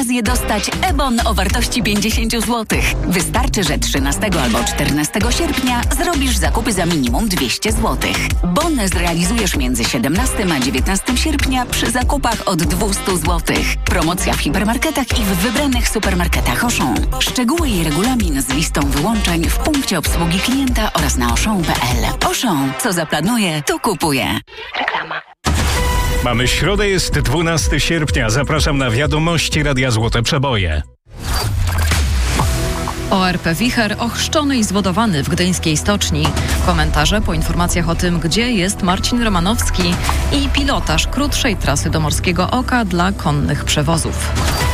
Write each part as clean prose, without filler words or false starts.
okazję dostać e-bon o wartości 50 zł. Wystarczy, że 13 albo 14 sierpnia zrobisz zakupy za minimum 200 zł. Bon zrealizujesz między 17 a 19 sierpnia przy zakupach od 200 zł. Promocja w hipermarketach i w wybranych supermarketach Auchan. Szczegóły i regulamin z listą wyłączeń w punkcie obsługi klienta oraz na auchan.pl. Auchan, co zaplanuje, to kupuje. Reklama. Mamy środę, jest 12 sierpnia. Zapraszam na wiadomości Radia Złote Przeboje. ORP Wicher ochrzczony i zwodowany w gdyńskiej stoczni. Komentarze po informacjach o tym, gdzie jest Marcin Romanowski i pilotaż krótszej trasy do Morskiego Oka dla konnych przewozów.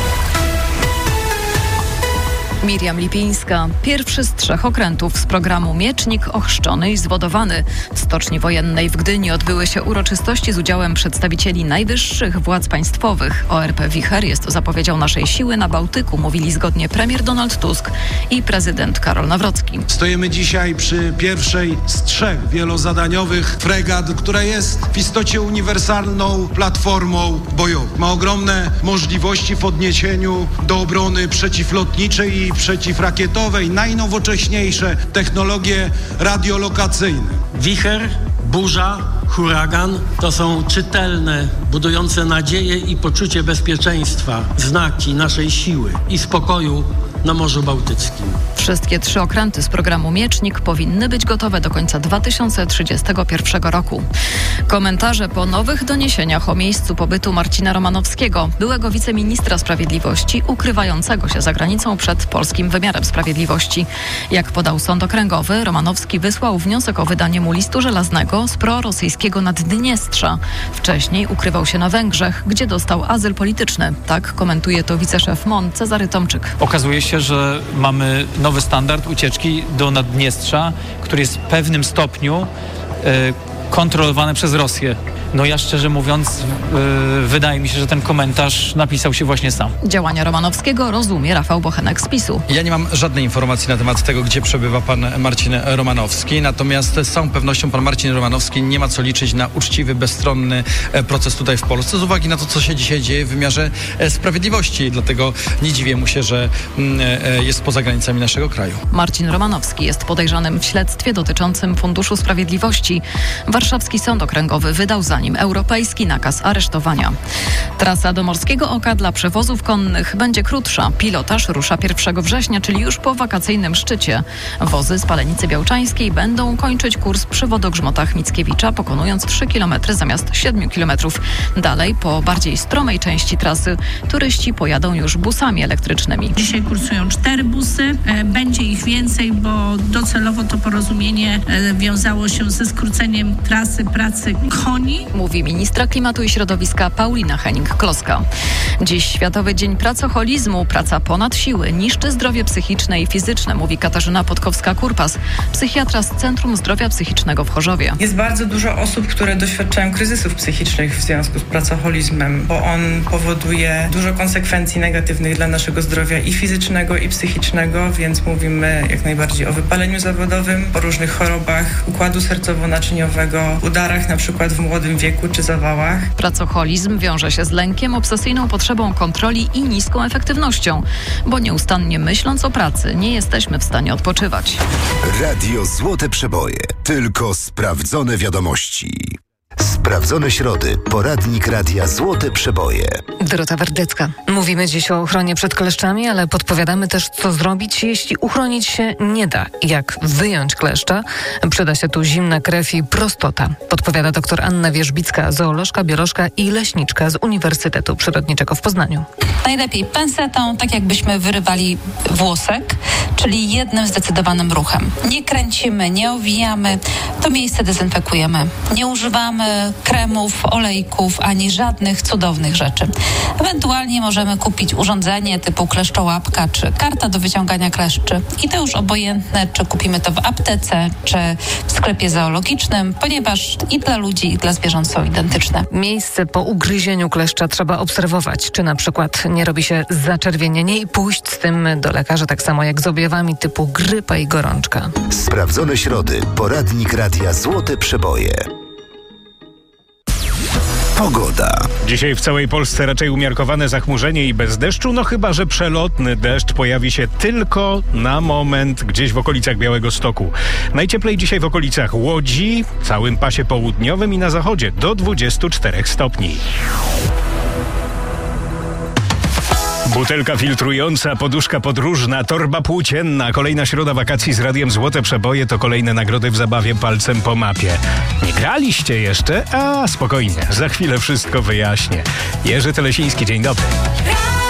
Miriam Lipińska. Pierwszy z 3 okrętów z programu Miecznik ochrzczony i zwodowany. W Stoczni Wojennej w Gdyni odbyły się uroczystości z udziałem przedstawicieli najwyższych władz państwowych. ORP Wicher jest zapowiedzią naszej siły na Bałtyku, mówili zgodnie premier Donald Tusk i prezydent Karol Nawrocki. Stoimy dzisiaj przy pierwszej z 3 wielozadaniowych fregat, która jest w istocie uniwersalną platformą bojową. Ma ogromne możliwości w odniesieniu do obrony przeciwlotniczej i przeciwrakietowej, najnowocześniejsze technologie radiolokacyjne. Wicher, burza, huragan to są czytelne, budujące nadzieję i poczucie bezpieczeństwa znaki naszej siły i spokoju na Morzu Bałtyckim. Wszystkie 3 okręty z programu Miecznik powinny być gotowe do końca 2031 roku. Komentarze po nowych doniesieniach o miejscu pobytu Marcina Romanowskiego, byłego wiceministra sprawiedliwości ukrywającego się za granicą przed polskim wymiarem sprawiedliwości. Jak podał Sąd Okręgowy, Romanowski wysłał wniosek o wydanie mu listu żelaznego z prorosyjskiego Naddniestrza. Wcześniej ukrywał się na Węgrzech, gdzie dostał azyl polityczny. Tak komentuje to wiceszef MON Cezary Tomczyk. Okazuje się, że mamy nowy standard ucieczki do Naddniestrza, który jest w pewnym stopniu kontrolowany przez Rosję. No ja szczerze mówiąc, wydaje mi się, że ten komentarz napisał się właśnie sam. Działania Romanowskiego rozumie Rafał Bochenek z PiS-u. Ja nie mam żadnej informacji na temat tego, gdzie przebywa pan Marcin Romanowski, natomiast z całą pewnością pan Marcin Romanowski nie ma co liczyć na uczciwy, bezstronny proces tutaj w Polsce z uwagi na to, co się dzisiaj dzieje w wymiarze sprawiedliwości. Dlatego nie dziwię mu się, że jest poza granicami naszego kraju. Marcin Romanowski jest podejrzanym w śledztwie dotyczącym Funduszu Sprawiedliwości. Warszawski Sąd Okręgowy wydał za nim europejski nakaz aresztowania. Trasa do Morskiego Oka dla przewozów konnych będzie krótsza. Pilotaż rusza 1 września, czyli już po wakacyjnym szczycie. Wozy z Palenicy Białczańskiej będą kończyć kurs przy wodogrzmotach Mickiewicza, pokonując 3 km zamiast 7 km. Dalej, po bardziej stromej części trasy, turyści pojadą już busami elektrycznymi. Dzisiaj kursują 4 busy. Będzie ich więcej, bo docelowo to porozumienie wiązało się ze skróceniem trasy pracy koni. Mówi ministra klimatu i środowiska Paulina Henning-Kloska. Dziś Światowy Dzień Pracoholizmu. Praca ponad siły niszczy zdrowie psychiczne i fizyczne, mówi Katarzyna Podkowska-Kurpas, psychiatra z Centrum Zdrowia Psychicznego w Chorzowie. Jest bardzo dużo osób, które doświadczają kryzysów psychicznych w związku z pracoholizmem, bo on powoduje dużo konsekwencji negatywnych dla naszego zdrowia i fizycznego, i psychicznego, więc mówimy jak najbardziej o wypaleniu zawodowym, o różnych chorobach układu sercowo-naczyniowego, udarach na przykład w młodym wieku czy zawałach. Pracoholizm wiąże się z lękiem, obsesyjną potrzebą kontroli i niską efektywnością, bo nieustannie myśląc o pracy nie jesteśmy w stanie odpoczywać. Radio Złote Przeboje. Tylko sprawdzone wiadomości. Sprawdzone środy. Poradnik Radia Złote Przeboje. Dorota Wardecka. Mówimy dziś o ochronie przed kleszczami, ale podpowiadamy też, co zrobić, jeśli uchronić się nie da. Jak wyjąć kleszcza? Przyda się tu zimna krew i prostota. Podpowiada dr Anna Wierzbicka, zoolożka, biolożka i leśniczka z Uniwersytetu Przyrodniczego w Poznaniu. Najlepiej pensetą, tak jakbyśmy wyrywali włosek, czyli jednym zdecydowanym ruchem. Nie kręcimy, nie owijamy, to miejsce dezynfekujemy. Nie używamy kremów, olejków, ani żadnych cudownych rzeczy. Ewentualnie możemy kupić urządzenie typu kleszczołapka czy karta do wyciągania kleszczy. I to już obojętne, czy kupimy to w aptece, czy w sklepie zoologicznym, ponieważ i dla ludzi, i dla zwierząt są identyczne. Miejsce po ugryzieniu kleszcza trzeba obserwować, czy na przykład nie robi się zaczerwienienie i pójść z tym do lekarza, tak samo jak z objawami typu grypa i gorączka. Sprawdzone środy. Poradnik Radia Złote Przeboje. Pogoda. Dzisiaj w całej Polsce raczej umiarkowane zachmurzenie i bez deszczu, no chyba że przelotny deszcz pojawi się tylko na moment gdzieś w okolicach Białegostoku. Najcieplej dzisiaj w okolicach Łodzi, całym pasie południowym i na zachodzie do 24 stopni. Butelka filtrująca, poduszka podróżna, torba płócienna. Kolejna środa wakacji z Radiem Złote Przeboje to kolejne nagrody w zabawie palcem po mapie. Nie graliście jeszcze? A spokojnie, za chwilę wszystko wyjaśnię. Jerzy Telesiński, dzień dobry.